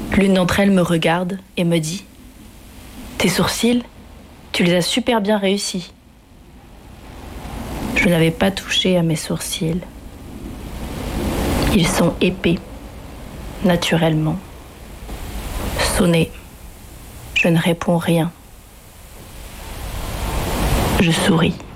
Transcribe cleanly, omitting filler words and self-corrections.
L'une d'entre elles me regarde et me dit « Tes sourcils, tu les as super bien réussis. » Je n'avais pas touché à mes sourcils. Ils sont épais, naturellement. Sonné, je ne réponds rien. Je souris.